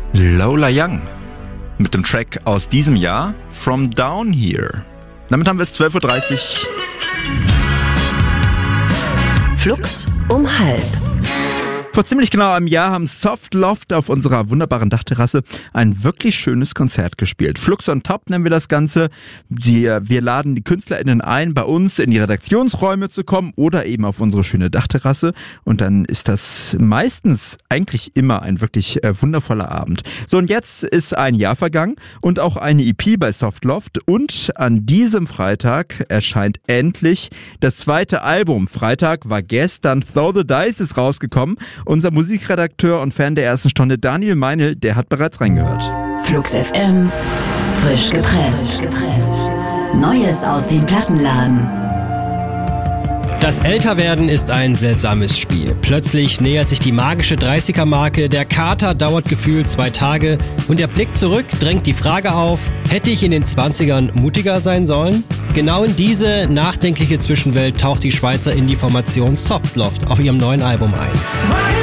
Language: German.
Lola Young mit dem Track aus diesem Jahr, From Down Here. Damit haben wir es 12.30 Uhr. Flux um 12:30. Vor ziemlich genau einem Jahr haben Soft Loft auf unserer wunderbaren Dachterrasse ein wirklich schönes Konzert gespielt. Flux on Top nennen wir das Ganze. Wir laden die KünstlerInnen ein, bei uns in die Redaktionsräume zu kommen oder eben auf unsere schöne Dachterrasse. Und dann ist das meistens eigentlich immer ein wirklich wundervoller Abend. So, und jetzt ist ein Jahr vergangen und auch eine EP bei Soft Loft. Und an diesem Freitag erscheint endlich das zweite Album. Freitag war gestern Throw the Dice ist rausgekommen. Unser Musikredakteur und Fan der ersten Stunde Daniel Meinl, der hat bereits reingehört. Flux FM, frisch gepresst. Neues aus dem Plattenladen. Das Älterwerden ist ein seltsames Spiel. Plötzlich nähert sich die magische 30er-Marke, der Kater dauert gefühlt 2 Tage und der Blick zurück drängt die Frage auf, hätte ich in den 20ern mutiger sein sollen? Genau in diese nachdenkliche Zwischenwelt taucht die Schweizer Indie-Formation Soft Loft auf ihrem neuen Album ein.